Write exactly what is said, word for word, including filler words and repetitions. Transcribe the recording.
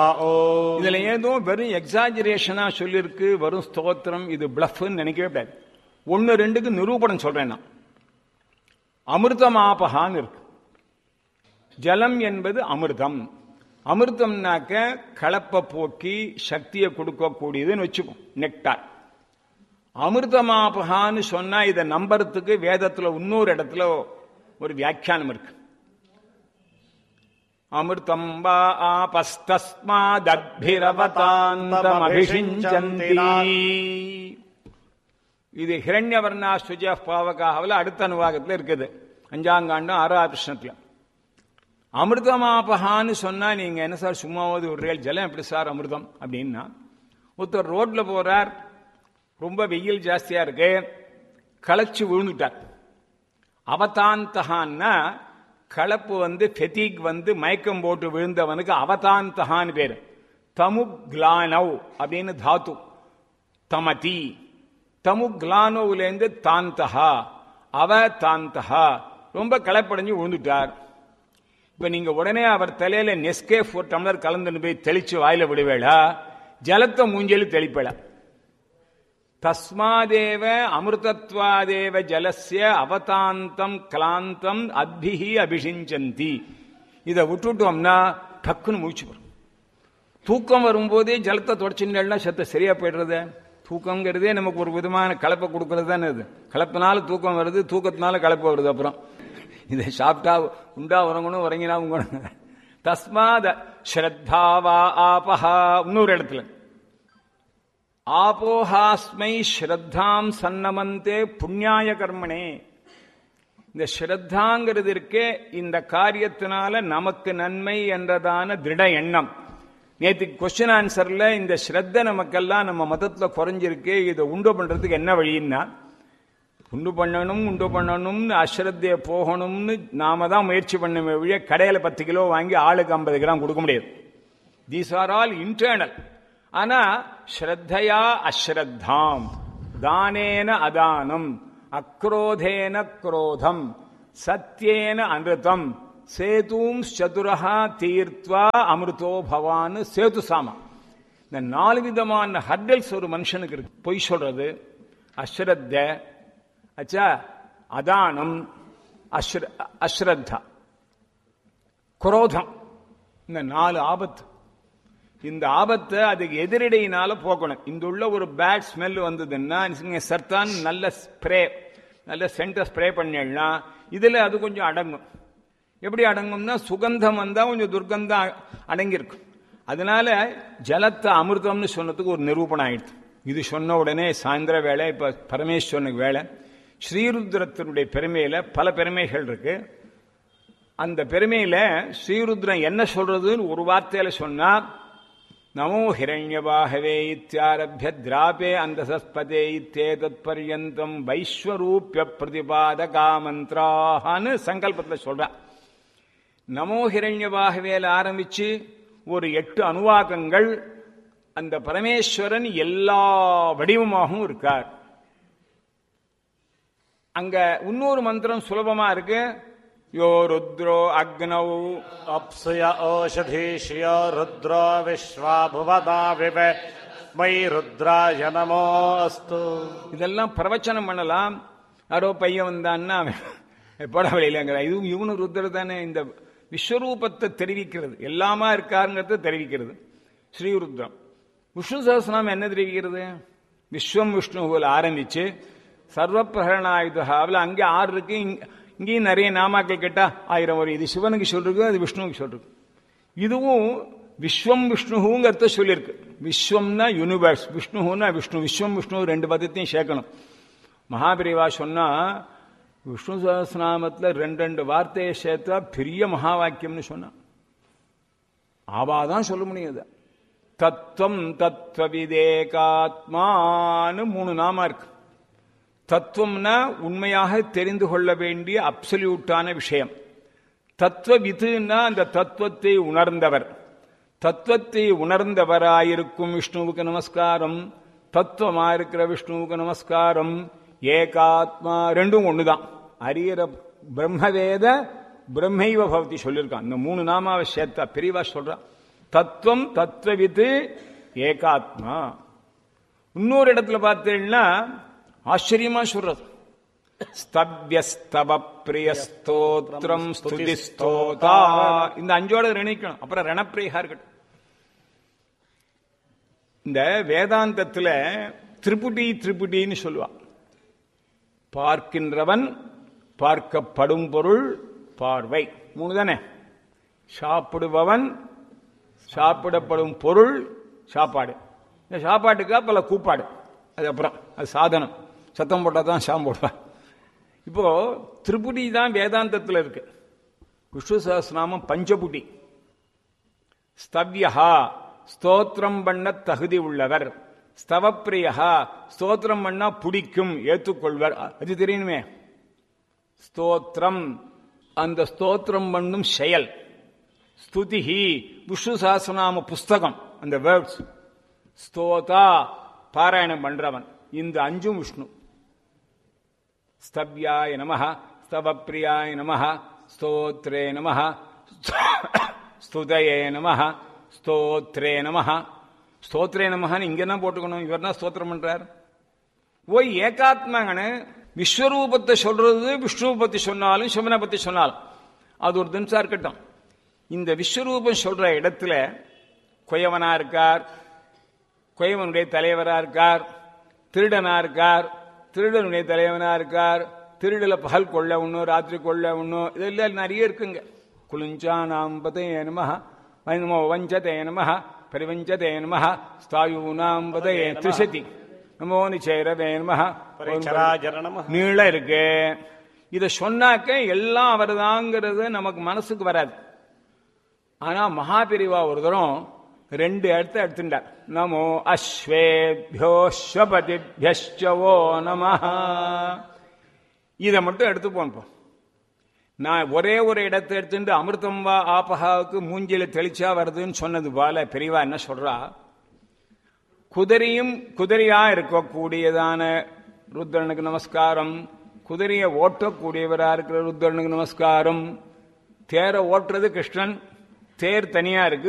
இதுல ஏதோ வெறும் எக்ஸாஜரேஷனா சொல்லிருக்கு, வெறும் ஸ்தோத்திரம், இது பிளஃப்னு நினைக்கவே கூடாது. ஒன்னு ரெண்டுக்கு நிரூபணம் சொல்றேன் நான். அமிர்தமாபகான்னு இருக்கு. ஜலம் என்பது அமிர்தம். அமிர்தம்னாக்க கலப்ப போக்கி சக்தியை கொடுக்கக்கூடியதுன்னு வச்சுக்கோ, நெக்டார். அமிர்தமாபகான்னு சொன்னா இதை நம்புறதுக்கு வேதத்துல இன்னொரு இடத்துல ஒரு வியாக்கியானம் இருக்கு. அமிர்தம் வா ஆபஸ்தஸ்மாதத்பிரவதாந்தமபிஷிஞ்சந்தி. இது ஹிரண்யவர்ணா சுஜ பாவகாவில் அடுத்த அனுவாகத்தில் இருக்குது, அஞ்சாங்காண்டம் ஆறாவது பிரஷ்னத்துல. அமிர்தமாபகான்னு சொன்னா நீங்க என்ன சார் சும்மாவது ஒரு ஜலம் எப்படி சார் அமிர்தம் அப்படின்னா, ஒருத்தர் ரோட்ல போறார், ரொம்ப வெயில் ஜாஸ்தியா இருக்கு, களைச்சு விழுந்துட்டார். அவதாந்தகான்னா கலப்பு வந்து ஃபெட்டிக் வந்து மயக்கம் போட்டு விழுந்தவனுக்கு அவதாந்தகான்னு பேரு. தமுக்லானவ் அப்படின்னு தாத்து, தமதி. தமுக்லானோவிலேருந்து தாந்தகா, அவ தாந்தகா, ரொம்ப களைப்படைஞ்சு விழுந்துட்டார். இப்ப நீங்க உடனே அவர் தலையில நெஸ்கேஃப் ஒரு டம்ளர் கலந்துன்னு போய் தெளிச்சு வாயில விடுவேளா, ஜலத்தை மூஞ்சலி தெளிப்பேளா. தஸ்மாதேவ அமிர்தத்வாதேவ ஜலஸ்ய அவதாந்தம் கிளாந்தம் அத்பிஹி அபிஷிஞ்சந்தி. இதை விட்டுட்டோம்னா டக்குன்னு முடிச்சு போறோம். தூக்கம் வரும்போதே ஜலத்தை தொடச்சுன்னா சத்த சரியா போயிடுறது. தூக்கம்ங்கிறதே நமக்கு ஒரு விதமான கலப்பை கொடுக்கறது தானே. இது கலப்பினால தூக்கம் வருது, தூக்கத்தினால கலப்பு வருது. அப்புறம் இதை சாப்பிட்டா உண்டா உறங்கணும், உறங்கினா உங்க தஸ்மாத ஸ்ரத்தாவா ஆபஹா. இன்னொரு இடத்துல ஆபோஹாஸ்மை ஸ்ரத்தாம் சன்னமந்தே புண்ணியாய கர்மனே. இந்த ஸ்ரத்தாங்கிறது இருக்கே, இந்த காரியத்தினால நமக்கு நன்மை என்றதான திருட எண்ணம். நேற்று கொஸ்டின் ஆன்சர்ல இந்த ஸ்ரத்த நமக்கெல்லாம் நம்ம மதத்துல குறைஞ்சிருக்கு, இதை உண்டு பண்றதுக்கு என்ன வழின்னா, உண்டு பண்ணணும் உண்டு பண்ணணும்னு அஸ்ரத்தைய போகணும்னு நாம தான் முயற்சி பண்ண வழிய கடையில பத்து கிலோ வாங்கி ஆளுக்கு ஐம்பது கிராம் கொடுக்க முடியாது. These are all internal. ஆனா ஸ்ரத்தையா அஸ்ரத்தாம், தானேன அதானம், அக்ரோதேன குரோதம், சத்யேன அமிர்தம், சேதும் சதுரஹா தீர்த்வா அமிர்தோ பவான் சேது சாமா. இந்த நாலு விதமான ஹர்டல்ஸ் ஒரு மனுஷனுக்கு இருக்கு. பொய் சொல்றது, அஸ்ரத்த, அச்சா அதானம், அஸ்ரத்தா, குரோதம். இந்த நாலு ஆபத்து. இந்த ஆபத்தை அதுக்கு எதிரடையினால போக்கணும். இந்த உள்ள ஒரு பேட் ஸ்மெல் வந்ததுன்னா சர்தான் நல்ல ஸ்ப்ரே, நல்ல சென்டர் ஸ்ப்ரே பண்ணா இதுல அது கொஞ்சம் அடங்கும். எப்படி அடங்கும்னா சுகந்தம் வந்தா கொஞ்சம் துர்கந்தம் அடங்கியிருக்கும். அதனால ஜலத்தை அமிர்தம்னு சொன்னதுக்கு ஒரு நிரூபணம் ஆயிடுச்சு. இது சொன்ன உடனே சாயந்தர வேலை, இப்ப பரமேஸ்வரனுக்கு வேலை. ஸ்ரீருத்ரத்தினுடைய பெருமையில பல பெருமைகள் இருக்கு. அந்த பெருமையில ஸ்ரீருத்ரன் என்ன சொல்றதுன்னு ஒரு வார்த்தையில சொன்னா, நமோ ஹிரண்யவாஹவே இத்தியாரப்ய திராபே அந்தசஸ்பதே இத்தேதத் பர்யந்தம் வைஸ்வரூப்ய பிரதிபாதகா மந்த்ரான்னு சங்கல்பத்தில் சொல்ற. நமோ ஹிரண்யவாஹவேல ஆரம்பிச்சு ஒரு எட்டு அனுவாகங்கள். அந்த பரமேஸ்வரன் எல்லா வடிவமாகவும் இருக்கார். அங்க இன்னொரு மந்திரம் சுலபமா இருக்கு. யோ ருத்ரோ அக்னௌ அப்சுய ஓஷதீஷ்யோ ருத்ரோ விஸ்வா புவதா விவே மை ருத்ராய நமோஸ்து. இதெல்லாம் பிரவச்சனம் பண்ணலாம். யாரோ பையன் வந்தான்னா பட வழியிலங்கிற இது இவனு ருத்ர தானே. இந்த விஸ்வரூபத்தை தெரிவிக்கிறது, எல்லாமா இருக்காருங்கிறத தெரிவிக்கிறது ஸ்ரீருத்ரம். விஷ்ணு சஹஸ்ரநாமம் என்ன தெரிவிக்கிறது? விஸ்வம் விஷ்ணுவில் ஆரம்பிச்சு சர்வப்பிரகரணாயுதாவில் அங்கே ஆறு இருக்கு. இங்கேயும் நிறைய நாமாக்கள் கேட்டா ஆயிரம் வரும். இது சிவனுக்கு சொல்லிருக்கு, அது விஷ்ணுவுக்கு சொல்லிருக்கு. இதுவும் விஸ்வம் விஷ்ணுங்கிறத சொல்லியிருக்கு. விஸ்வம்னா யூனிவர்ஸ், விஷ்ணுன்னா விஷ்ணு. விஸ்வம் விஷ்ணு ரெண்டு பதத்தையும் சேர்க்கணும். மகாபிரிவா சொன்னா விஷ்ணு சஹஸ்ரநாமத்தில் ரெண்டு ரெண்டு வார்த்தையை சேர்த்தா பெரிய மகா வாக்கியம்னு சொன்னா ஆவாதான் சொல்ல முடியாது. தத்துவம் தத்துவ விதேகாத்மான்னு மூணு நாமா இருக்கு. தத்துவம்னா உண்மையாக தெரிந்து கொள்ள வேண்டிய அப்சல்யூட்டான விஷயம். தத்துவ விதுன்னா அந்த தத்துவத்தை உணர்ந்தவர். தத்துவத்தை உணர்ந்தவராயிருக்கும் விஷ்ணுவுக்கு நமஸ்காரம், தத்துவமா இருக்கிற விஷ்ணுவுக்கு நமஸ்காரம். ஏகாத்மா ரெண்டும் ஒண்ணுதான். அரியர பிரம்மவேத பிரம்மைவ பவதி சொல்லியிருக்கான். இந்த மூணு நாமாவை சேர்த்தா பெரியவா சொல்றா. தத்துவம் தத்துவவித்து ஏகாத்மா. இன்னொரு இடத்துல பார்த்தீங்கன்னா ஆச்சரியமா சொல்றது, ஸ்தவ்யஸ்தவ பிரிய ஸ்தோத்ரம் ஸ்துதி ஸ்தோதா. இந்த அஞ்சோட நினைக்கணும். அப்புறம் ரணப்பிரியா இருக்கட்டும். இந்த வேதாந்தத்துல திரிபுடி திரிபுடின்னு சொல்லுவா. பார்க்கின்றவன், பார்க்கப்படும் பொருள், பார்வை, மூணு தானே. சாப்பிடுபவன், சாப்பிடப்படும் பொருள், சாப்பாடு. இந்த சாப்பாட்டுக்கா பல கூப்பாடு, அது அப்புறம் அது சாதனம். சத்தம் போட்டா தான் சாம் போடுவார். இப்போ திரிபுடி தான் வேதாந்தத்தில் இருக்கு. விஷ்ணு சஹஸ்ரநாமம் பஞ்சபுடி. ஸ்தவ்யா ஸ்தோத்திரம் பண்ண தகுதி உள்ளவர், ஸ்தவப்பிரியா ஸ்தோத்திரம் பண்ணா பிடிக்கும் ஏற்றுக்கொள்வர். அது தெரியணுமே. ஸ்தோத்திரம் அந்த ஸ்தோத்திரம் பண்ணும் செயல். ஸ்துதிஹி விஷ்ணு சஹஸ்ரநாம புஸ்தகம், அந்த வேர்ட்ஸ். ஸ்தோதா பாராயணம் பண்றவன். இந்த அஞ்சும் விஷ்ணு. ஸ்தவ்யாய நமஹ, ஸ்தவப்பிரியாய நமஹ, ஸ்தோத்ரே நமஹ, ஸ்துதயே நமஹ, ஸ்தோத்ரே நமஹ. ஸ்தோத்ரே நமஹன்னு இங்க என்ன போட்டுக்கணும்? இவர் தான் ஸ்தோத்திரம் பண்றார். ஓய் ஏகாத்மாங்கன்னு விஸ்வரூபத்தை சொல்றது, விஷ்ணுவை பத்தி சொன்னாலும் சிவனை பத்தி சொன்னாலும் அது ஒரு தினசா இருக்கட்டும். இந்த விஸ்வரூபம் சொல்ற இடத்துல கொயவனா இருக்கார், கொயவனுடைய தலைவரா இருக்கார், திருடனா இருக்கார், திருடனுடைய தலைவனா இருக்கார், திருடல பகல் கொள்ள ஒன்னும் ராத்திரி கொள்ள ஒன்னும், இதெல்லாம் நிறைய இருக்குங்க. குலுஞ்சா நாம்பதே நமஹ, நமோ வஞ்சதே நமஹ, பரிவஞ்சதே நமஹ, ஸ்தாயூனாம்பதே திரிசதி, நமோ நிச்சேரவே நமஹ, நீள இருக்கு. இத சொன்னாக்க எல்லாம் அவர்தாங்கிறது நமக்கு மனசுக்கு வராது. ஆனா மகாபிரிவா ஒரு தரம் ரெண்டு இடத்த எடுத்துட்டார். நமோ அஸ்வேபியோஸ்வபதிபியோ நமஹ. இதை மட்டும் எடுத்து போனோம். நான் ஒரே ஒரு இடத்தை எடுத்துட்டு அமிர்தம் வா ஆபகாவுக்கு மூஞ்சில தெளிச்சா வருதுன்னு சொன்னது போல பெரியவா என்ன சொல்றா, குதிரையும் குதிரையா இருக்கக்கூடியதான ருத்ரனுக்கு நமஸ்காரம், குதிரையை ஓட்டக்கூடியவரா இருக்கிற ருத்ரனுக்கு நமஸ்காரம். தேரை ஓட்டுறது கிருஷ்ணன், தேர் தனியா இருக்கு,